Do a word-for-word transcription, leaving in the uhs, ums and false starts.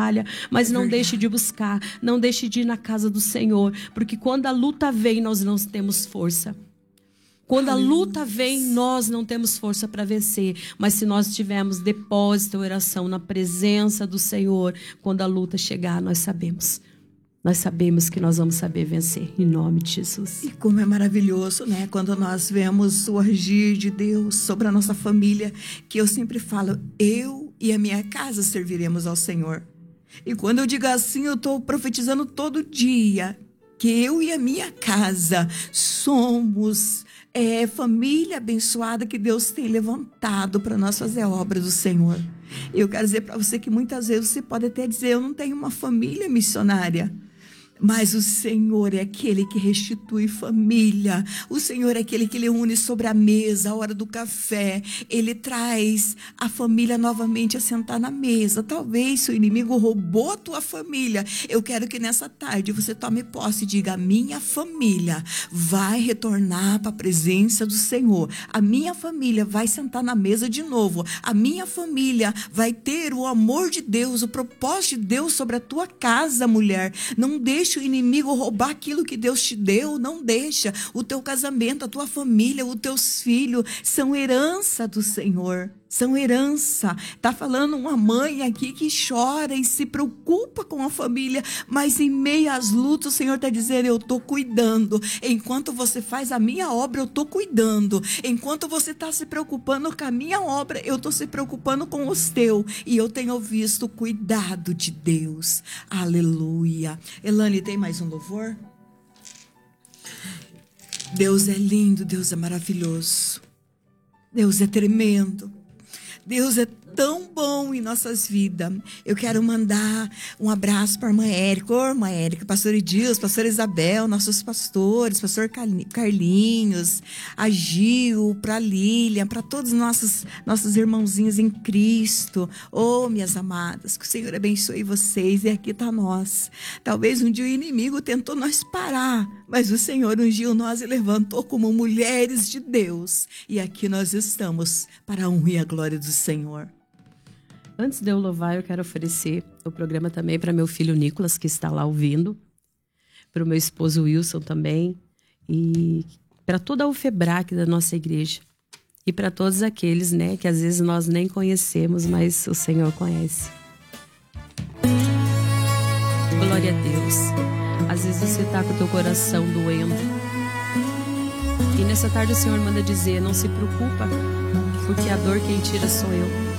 batalha, mas não deixe de buscar, não deixe de ir na casa do Senhor, porque quando a luta vem, nós não temos força. Quando a luta vem, nós não temos força para vencer. Mas se nós tivermos depósito, oração na presença do Senhor, quando a luta chegar, nós sabemos. Nós sabemos que nós vamos saber vencer, em nome de Jesus. E como é maravilhoso, né? Quando nós vemos o agir de Deus sobre a nossa família, que eu sempre falo, eu e a minha casa serviremos ao Senhor. E quando eu digo assim, eu estou profetizando todo dia, que eu e a minha casa somos é, família abençoada que Deus tem levantado para nós fazer a obra do Senhor. Eu quero dizer para você que muitas vezes você pode até dizer, eu não tenho uma família missionária. Mas o Senhor é aquele que restitui família. O Senhor é aquele que Ele une sobre a mesa, a hora do café. Ele traz a família novamente a sentar na mesa. Talvez se o inimigo roubou a tua família, eu quero que nessa tarde você tome posse e diga, a minha família vai retornar para a presença do Senhor. A minha família vai sentar na mesa de novo. A minha família vai ter o amor de Deus, o propósito de Deus sobre a tua casa, mulher. Não deixe o inimigo roubar aquilo que Deus te deu, não deixa. O teu casamento, a tua família, os teus filhos são herança do Senhor. São herança. Está falando uma mãe aqui que chora e se preocupa com a família, mas em meio às lutas o Senhor está dizendo, eu estou cuidando. Enquanto você faz a minha obra, eu estou cuidando. Enquanto você está se preocupando com a minha obra, eu estou se preocupando com os teus. E eu tenho visto o cuidado de Deus. Aleluia. Elane, tem mais um louvor? Deus é lindo, Deus é maravilhoso. Deus é tremendo. Deus é tão bom em nossas vidas. Eu quero mandar um abraço para a irmã Érica. Ô, irmã Érica, pastor Edilson, pastor Isabel, nossos pastores, pastor Carlinhos, a Gil, para a Lilian, para todos os nossos, nossos irmãozinhos em Cristo. Ô, minhas amadas, que o Senhor abençoe vocês. E aqui está nós. Talvez um dia o inimigo tentou nós parar, mas o Senhor ungiu nós e levantou como mulheres de Deus. E aqui nós estamos para a honra e a glória do Senhor. Antes de eu louvar, eu quero oferecer o programa também para meu filho Nicolas, que está lá ouvindo, para o meu esposo Wilson também, e para toda a UFEBRAC da nossa igreja, e para todos aqueles, né, que às vezes nós nem conhecemos, mas o Senhor conhece. Glória a Deus. Às vezes você está com o teu coração doendo, e nessa tarde o Senhor manda dizer, não se preocupa, porque a dor quem tira sou eu.